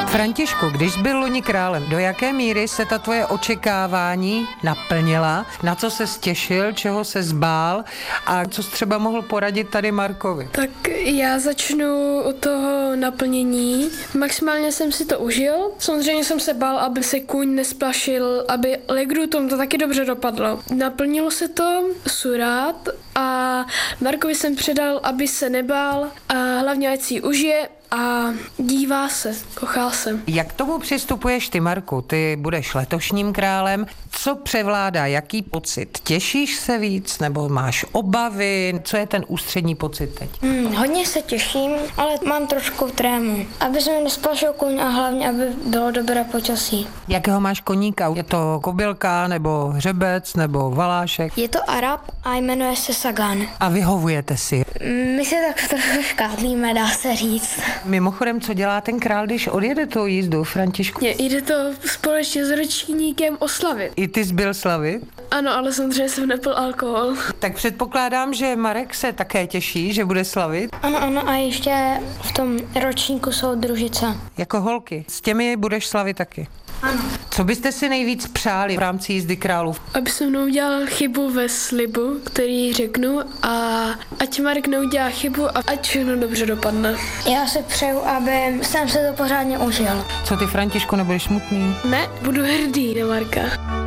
Františku, když byl loni králem, do jaké míry se ta tvoje očekávání naplnila? Na co se těšil, čeho se zbál a co jsi třeba mohl poradit tady Markovi? Tak já začnu od toho naplnění. Maximálně jsem si to užil. Samozřejmě jsem se bál, aby se kůň nesplašil, aby Legrutom to taky dobře dopadlo. Naplnilo se to, surát, a Markovi jsem předal, aby se nebál a hlavně ať si ji užije a dívá se, kochal se. Jak k tomu přistupuješ ty, Marku? Ty budeš letošním králem. Co převládá? Jaký pocit? Těšíš se víc nebo máš obavy? Co je ten ústřední pocit teď? Hodně se těším, ale mám trošku trému. Aby se mi nesplašil kůň a hlavně, aby bylo dobré počasí. Jakého máš koníka? Je to kobylka nebo hřebec nebo valášek? Je to Arab a jmenuje se Sagan. A vyhovujete si. My se tak trošku škádlíme, dá se říct. Mimochodem, co dělá ten král, když odjede tou jízdu, Františku? Jde to společně s ročníkem oslavit. I ty jsi byl slavit? Ano, ale samozřejmě jsem nepil alkohol. Tak předpokládám, že Marek se také těší, že bude slavit. Ano, a ještě v tom ročníku jsou družice. Jako holky. S těmi budeš slavit taky. Ano. Co byste si nejvíc přáli v rámci jízdy králů? Aby se mnou udělal chybu ve slibu, který řeknu, a ať Marek neudělá chybu a ať všechno dobře dopadne. Já si přeju, aby jsem se to pořádně užil. Co ty, Františku, nebudeš smutný? Ne, budu hrdý na Marka.